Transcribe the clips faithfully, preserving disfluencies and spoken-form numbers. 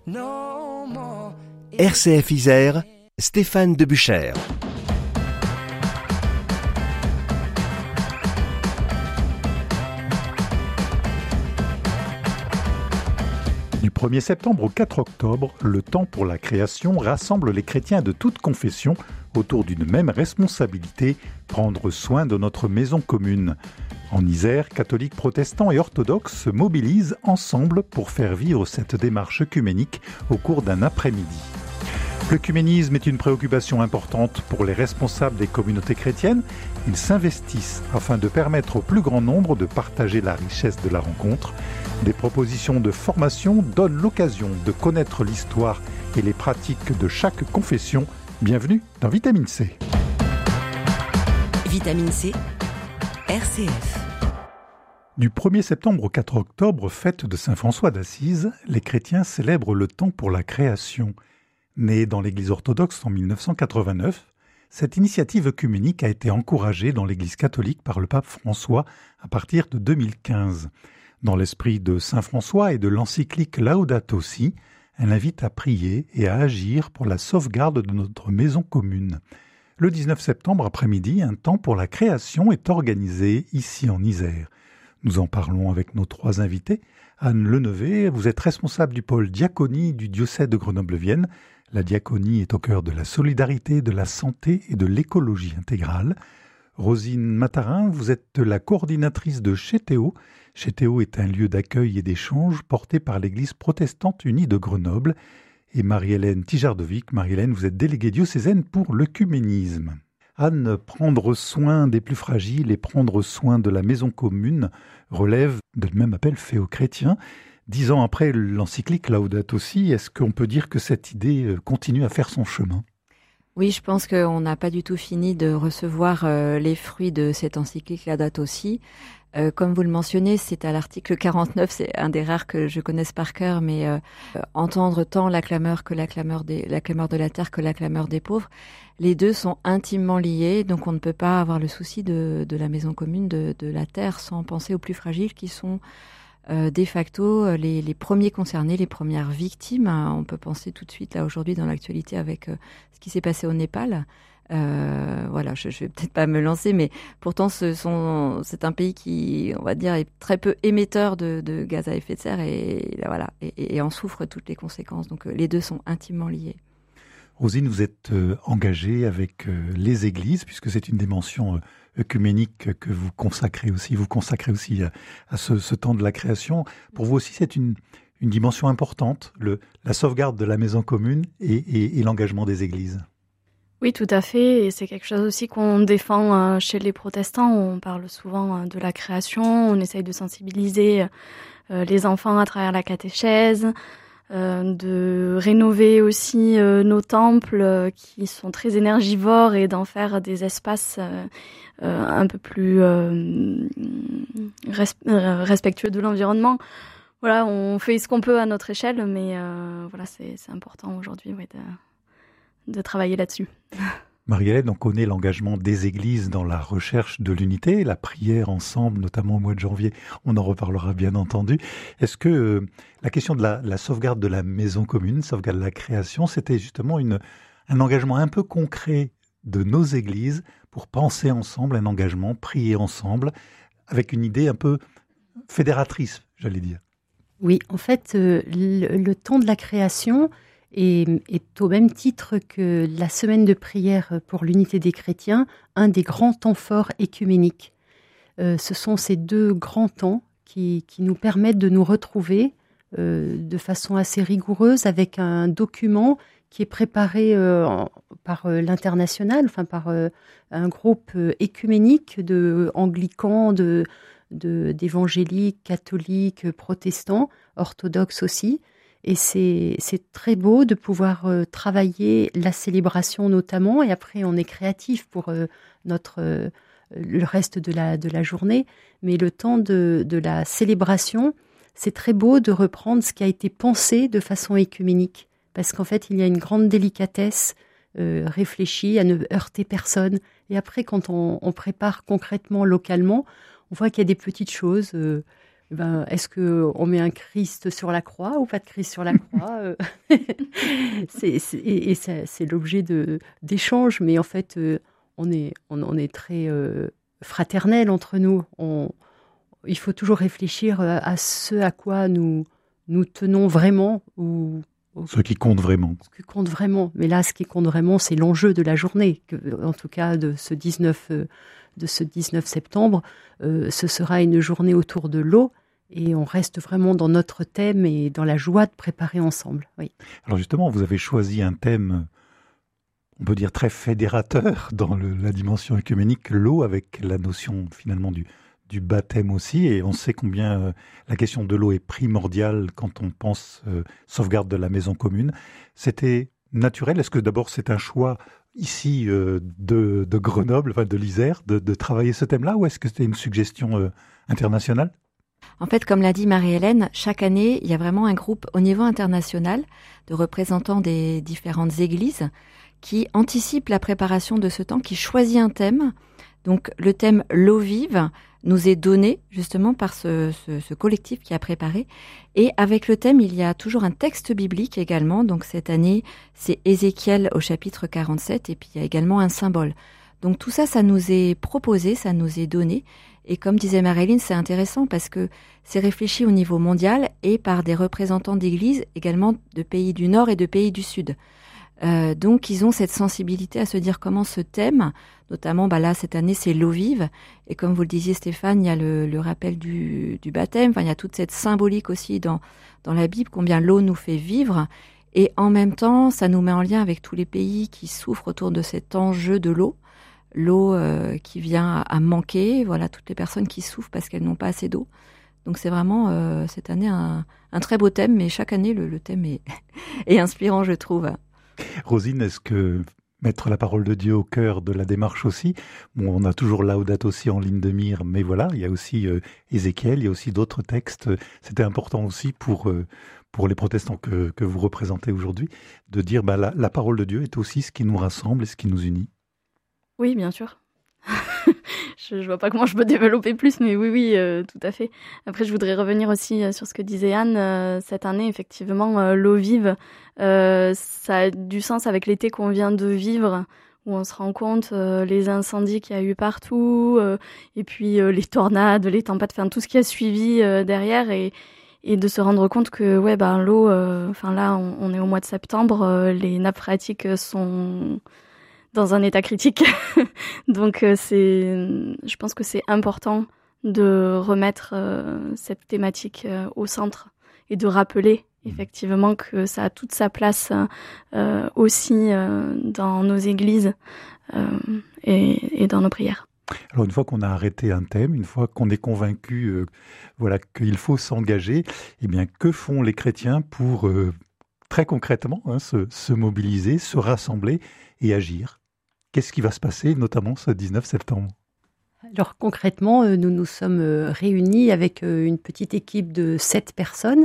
R C F Isère, Stéphane Debuchère. Du premier septembre au quatre octobre, le temps pour la création rassemble les chrétiens de toutes confessions autour d'une même responsabilité, prendre soin de notre maison commune. En Isère, catholiques, protestants et orthodoxes se mobilisent ensemble pour faire vivre cette démarche œcuménique au cours d'un après-midi. L'œcuménisme est une préoccupation importante pour les responsables des communautés chrétiennes. Ils s'investissent afin de permettre au plus grand nombre de partager la richesse de la rencontre. Des propositions de formation donnent l'occasion de connaître l'histoire et les pratiques de chaque confession. Bienvenue dans Vitamine C. Vitamine C, R C F. Du premier septembre au quatre octobre, fête de Saint François d'Assise, les chrétiens célèbrent le temps pour la création. Née dans l'Église orthodoxe en mille neuf cent quatre-vingt-neuf, cette initiative œcuménique a été encouragée dans l'Église catholique par le pape François à partir de deux mille quinze. Dans l'esprit de Saint François et de l'encyclique Laudato Si, elle invite à prier et à agir pour la sauvegarde de notre maison commune. Le dix-neuf septembre après-midi, un temps pour la création est organisé ici en Isère. Nous en parlons avec nos trois invités. Anne Lenevé, vous êtes responsable du pôle diaconie du diocèse de Grenoble-Vienne. La diaconie est au cœur de la solidarité, de la santé et de l'écologie intégrale. Rosine Matarin, vous êtes la coordinatrice de Chétéo. Chétéo est un lieu d'accueil et d'échange porté par l'Église protestante unie de Grenoble. Et Marie-Hélène Tijardovic, Marie-Hélène, vous êtes déléguée diocésaine pour l'œcuménisme. Anne, prendre soin des plus fragiles et prendre soin de la maison commune relève de même appel fait aux chrétiens. Dix ans après l'encyclique Laudato Si, est-ce qu'on peut dire que cette idée continue à faire son chemin ? Oui, je pense qu'on n'a pas du tout fini de recevoir euh, les fruits de cette encyclique Laudato Si. Euh, comme vous le mentionnez, c'est à l'article quarante-neuf, c'est un des rares que je connaisse par cœur, mais euh, entendre tant la clameur que la clameur, des, la clameur de la terre que la clameur des pauvres, les deux sont intimement liés, donc on ne peut pas avoir le souci de, de la maison commune, de, de la terre, sans penser aux plus fragiles qui sont euh, de facto les, les premiers concernés, les premières victimes. On peut penser tout de suite, là aujourd'hui dans l'actualité, avec euh, ce qui s'est passé au Népal. Euh, voilà, je, je vais peut-être pas me lancer, mais pourtant ce sont, c'est un pays qui, on va dire, est très peu émetteur de, de gaz à effet de serre et voilà, et, et en souffre toutes les conséquences. Donc les deux sont intimement liés. Rosine, vous êtes euh, engagée avec euh, les églises, puisque c'est une dimension euh, œcuménique que vous consacrez aussi, vous consacrez aussi à, à ce, ce temps de la création. Pour vous aussi, c'est une, une dimension importante, le, la sauvegarde de la maison commune et, et, et l'engagement des églises. Oui, tout à fait. Et c'est quelque chose aussi qu'on défend chez les protestants. On parle souvent de la création. On essaye de sensibiliser les enfants à travers la catéchèse, de rénover aussi nos temples qui sont très énergivores et d'en faire des espaces un peu plus respectueux de l'environnement. Voilà, on fait ce qu'on peut à notre échelle, mais voilà, c'est, c'est important aujourd'hui, ouais, de... de travailler là-dessus. Marie-Hélène, on connaît l'engagement des églises dans la recherche de l'unité, la prière ensemble, notamment au mois de janvier, on en reparlera bien entendu. Est-ce que euh, la question de la, la sauvegarde de la maison commune, sauvegarde de la création, c'était justement une, un engagement un peu concret de nos églises pour penser ensemble un engagement, prier ensemble, avec une idée un peu fédératrice, j'allais dire. Oui, en fait, euh, le, le temps de la création Et est au même titre que la semaine de prière pour l'unité des chrétiens, un des grands temps forts écuméniques. Euh, ce sont ces deux grands temps qui, qui nous permettent de nous retrouver euh, de façon assez rigoureuse avec un document qui est préparé euh, en, par euh, l'international, enfin par euh, un groupe euh, écuménique de anglicans, de, de, d'évangéliques, catholiques, protestants, orthodoxes aussi. Et c'est, c'est très beau de pouvoir euh, travailler la célébration notamment, et après on est créatif pour euh, notre, euh, le reste de la, de la journée, mais le temps de, de la célébration, c'est très beau de reprendre ce qui a été pensé de façon écuménique, parce qu'en fait il y a une grande délicatesse euh, réfléchie à ne heurter personne, et après quand on, on prépare concrètement localement, on voit qu'il y a des petites choses... Euh, ben, est-ce qu'on met un Christ sur la croix ou pas de Christ sur la croix? c'est, c'est, Et, et ça, c'est l'objet de, d'échanges, mais en fait, euh, on, est, on, on est très euh, fraternel entre nous. On, il faut toujours réfléchir à ce à quoi nous, nous tenons vraiment. Ou, ou, ce qui compte vraiment. Ce qui compte vraiment. Mais là, ce qui compte vraiment, c'est l'enjeu de la journée, que, en tout cas de ce dix-neuf, euh, de ce dix-neuf septembre. Euh, ce sera une journée autour de l'eau. Et on reste vraiment dans notre thème et dans la joie de préparer ensemble. Oui. Alors justement, vous avez choisi un thème, on peut dire très fédérateur dans le, la dimension œcuménique, l'eau, avec la notion finalement du, du baptême aussi. Et on sait combien euh, la question de l'eau est primordiale quand on pense euh, sauvegarde de la maison commune. C'était naturel? Est-ce que d'abord c'est un choix ici euh, de, de Grenoble, enfin de l'Isère, de, de travailler ce thème-là, ou est-ce que c'était une suggestion euh, internationale? En fait, comme l'a dit Marie-Hélène, chaque année, il y a vraiment un groupe au niveau international de représentants des différentes églises qui anticipent la préparation de ce temps, qui choisit un thème. Donc, le thème « L'eau vive » nous est donné justement par ce, ce, ce collectif qui a préparé. Et avec le thème, il y a toujours un texte biblique également. Donc, cette année, c'est Ézéchiel au chapitre quarante-sept, et puis il y a également un symbole. Donc, tout ça, ça nous est proposé, ça nous est donné. Et comme disait Marie-Hélène, c'est intéressant parce que c'est réfléchi au niveau mondial et par des représentants d'églises également de pays du Nord et de pays du Sud. Euh, donc, ils ont cette sensibilité à se dire comment ce thème, notamment bah là, cette année, c'est l'eau vive. Et comme vous le disiez, Stéphane, il y a le, le rappel du, du baptême. Enfin, il y a toute cette symbolique aussi dans, dans la Bible, combien l'eau nous fait vivre. Et en même temps, ça nous met en lien avec tous les pays qui souffrent autour de cet enjeu de l'eau. L'eau euh, qui vient à manquer, voilà, toutes les personnes qui souffrent parce qu'elles n'ont pas assez d'eau. Donc c'est vraiment euh, cette année un, un très beau thème, mais chaque année le, le thème est, est inspirant, je trouve. Rosine, est-ce que mettre la parole de Dieu au cœur de la démarche aussi, bon, on a toujours Laudate aussi en ligne de mire, mais voilà, il y a aussi euh, Ézéchiel, il y a aussi d'autres textes. C'était important aussi pour, euh, pour les protestants que, que vous représentez aujourd'hui, de dire bah, la, la parole de Dieu est aussi ce qui nous rassemble et ce qui nous unit. Oui, bien sûr. je ne vois pas comment je peux développer plus, mais oui, oui, euh, tout à fait. Après, je voudrais revenir aussi euh, sur ce que disait Anne. Euh, cette année, effectivement, euh, l'eau vive, euh, ça a du sens avec l'été qu'on vient de vivre, où on se rend compte euh, les incendies qu'il y a eu partout, euh, et puis euh, les tornades, les tempêtes, enfin tout ce qui a suivi euh, derrière, et, et de se rendre compte que ouais, ben, l'eau, enfin euh, là, on, on est au mois de septembre, euh, les nappes phréatiques sont dans un état critique. Donc euh, c'est, je pense que c'est important de remettre euh, cette thématique euh, au centre et de rappeler effectivement que ça a toute sa place euh, aussi euh, dans nos églises euh, et, et dans nos prières. Alors une fois qu'on a arrêté un thème, une fois qu'on est convaincu euh, voilà, qu'il faut s'engager, eh bien que font les chrétiens pour euh, très concrètement hein, se, se mobiliser, se rassembler et agir? Qu'est-ce qui va se passer, notamment ce dix-neuf septembre? Alors concrètement, nous nous sommes réunis avec une petite équipe de sept personnes,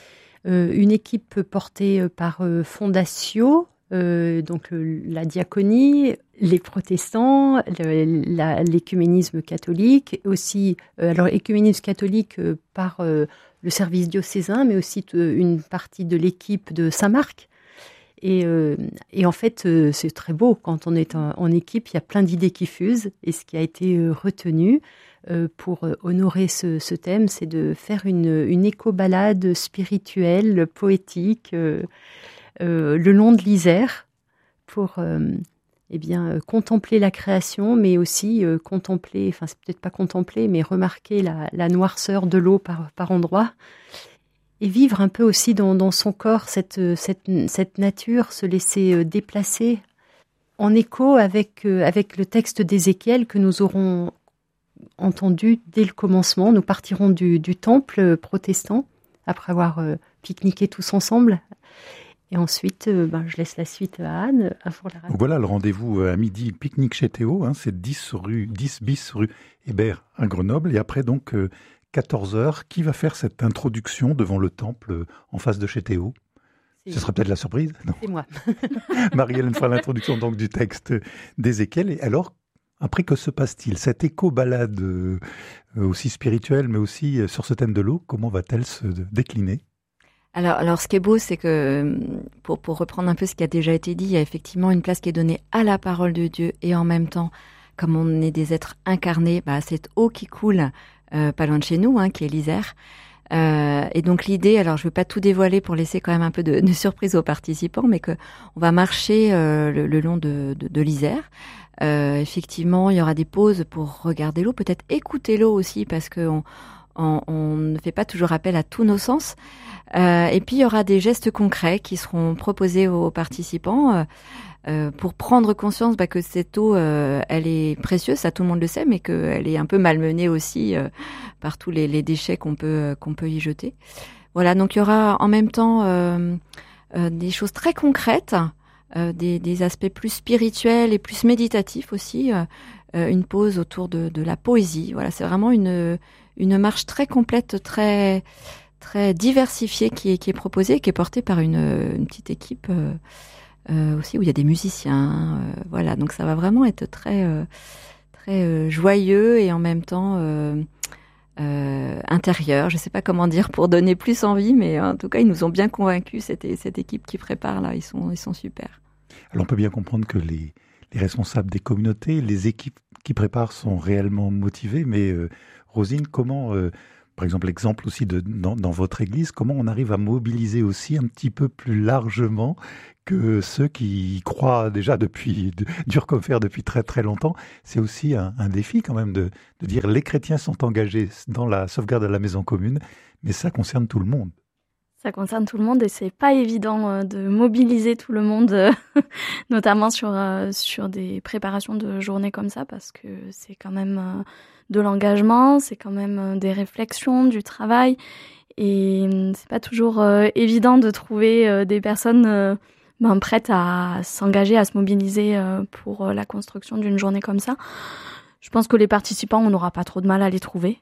une équipe portée par Fondatio, donc la diaconie, les protestants, l'écuménisme catholique, aussi alors l'écuménisme catholique par le service diocésain, mais aussi une partie de l'équipe de Saint-Marc. Et, euh, et en fait, euh, c'est très beau. Quand on est en, en équipe, il y a plein d'idées qui fusent. Et ce qui a été euh, retenu euh, pour euh, honorer ce, ce thème, c'est de faire une, une éco-balade spirituelle, poétique, euh, euh, le long de l'Isère, pour euh, eh bien, euh, contempler la création, mais aussi euh, contempler, enfin, c'est peut-être pas contempler, mais remarquer la, la noirceur de l'eau par, par endroits. Et vivre un peu aussi dans, dans son corps cette, cette, cette nature, se laisser déplacer en écho avec, avec le texte d'Ézéchiel que nous aurons entendu dès le commencement. Nous partirons du, du temple protestant après avoir euh, pique-niqué tous ensemble. Et ensuite, euh, ben, je laisse la suite à Anne. Pour la voilà le rendez-vous à midi, pique-nique chez Théo. Hein, c'est dix, rue, dix bis rue Hébert à Grenoble. Et après, donc... Euh, quatorze heures, qui va faire cette introduction devant le temple en face de chez Théo? C'est... Ce serait peut-être la surprise, non? C'est moi. Marie-Hélène fera l'introduction donc du texte d'Ézéchiel. Et alors, Après, que se passe-t-il? Cette éco-balade euh, aussi spirituelle, mais aussi euh, sur ce thème de l'eau, comment va-t-elle se décliner? Alors, alors, ce qui est beau, c'est que, pour, pour reprendre un peu ce qui a déjà été dit, il y a effectivement une place qui est donnée à la parole de Dieu et en même temps, comme on est des êtres incarnés, bah, cette eau qui coule euh, pas loin de chez nous, hein, qui est l'Isère. Euh, et donc l'idée, alors je ne veux pas tout dévoiler pour laisser quand même un peu de, de surprise aux participants, mais que on va marcher euh, le, le long de, de, de l'Isère. Euh, effectivement, il y aura des pauses pour regarder l'eau, peut-être écouter l'eau aussi, parce que on, on, on ne fait pas toujours appel à tous nos sens. Euh, et puis il y aura des gestes concrets qui seront proposés aux participants. Euh, Euh, pour prendre conscience bah, que cette eau, euh, elle est précieuse, ça tout le monde le sait, mais qu'elle est un peu malmenée aussi euh, par tous les, les déchets qu'on peut, euh, qu'on peut y jeter. Voilà, donc il y aura en même temps euh, euh, des choses très concrètes, euh, des, des aspects plus spirituels et plus méditatifs aussi, euh, une pause autour de, de la poésie. Voilà, c'est vraiment une, une marche très complète, très, très diversifiée qui est, qui est proposée, qui est portée par une, une petite équipe euh, Euh, aussi où il y a des musiciens, euh, voilà, donc ça va vraiment être très euh, très euh, joyeux et en même temps euh, euh, intérieur. Je sais pas comment dire pour donner plus envie, mais en tout cas ils nous ont bien convaincus. Cette cette équipe qui prépare là, ils sont ils sont super. Alors on peut bien comprendre que les les responsables des communautés, les équipes qui préparent sont réellement motivées, mais euh, Rosine, comment euh, par exemple, l'exemple aussi de, dans, dans votre église, comment on arrive à mobiliser aussi un petit peu plus largement que ceux qui y croient déjà depuis, de, dur comme fer depuis très très longtemps. C'est aussi un, un défi quand même de, de dire les chrétiens sont engagés dans la sauvegarde de la maison commune, mais ça concerne tout le monde. Ça concerne tout le monde et c'est pas évident de mobiliser tout le monde, notamment sur, sur des préparations de journées comme ça, parce que c'est quand même de l'engagement, c'est quand même des réflexions, du travail, et c'est pas toujours évident de trouver des personnes ben, prêtes à s'engager, à se mobiliser pour la construction d'une journée comme ça. Je pense que les participants, on n'aura pas trop de mal à les trouver.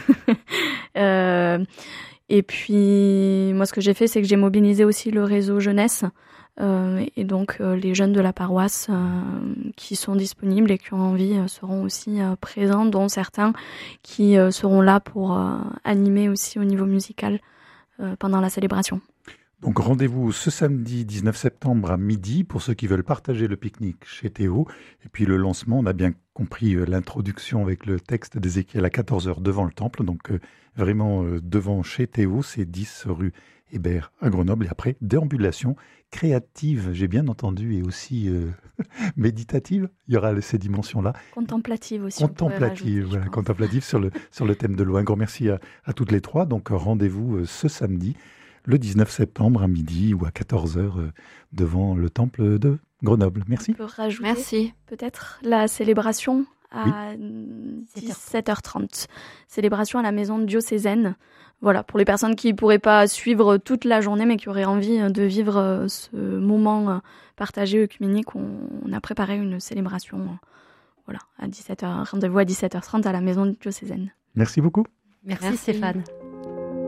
euh, Et puis, moi, ce que j'ai fait, c'est que j'ai mobilisé aussi le réseau jeunesse euh, et donc euh, les jeunes de la paroisse euh, qui sont disponibles et qui ont envie euh, seront aussi euh, présents, dont certains qui euh, seront là pour euh, animer aussi au niveau musical euh, pendant la célébration. Donc rendez-vous ce samedi dix-neuf septembre à midi pour ceux qui veulent partager le pique-nique chez Théo. Et puis le lancement, on a bien compris euh, l'introduction avec le texte d'Ézéchiel à quatorze heures devant le temple. Donc euh, vraiment euh, devant chez Théo, c'est dix rue Hébert à Grenoble. Et après, déambulation créative, j'ai bien entendu, et aussi euh, méditative. Il y aura ces dimensions-là. Contemplative aussi. Contemplative, rajouter, voilà, contemplative sur le, sur le thème de l'eau. Un grand merci à, à toutes les trois. Donc rendez-vous euh, ce samedi. Le dix-neuf septembre à midi ou à quatorze heures euh, devant le temple de Grenoble. Merci. On peut rajouter Merci. Peut-être la célébration à oui. dix-sept heures trente. Célébration à la maison diocésaine. Voilà, pour les personnes qui ne pourraient pas suivre toute la journée mais qui auraient envie de vivre ce moment partagé œcuménique, on, on a préparé une célébration voilà, à dix-sept heures, rendez-vous à dix-sept heures trente à la maison diocésaine. Merci beaucoup. Merci, Merci. Stéphane.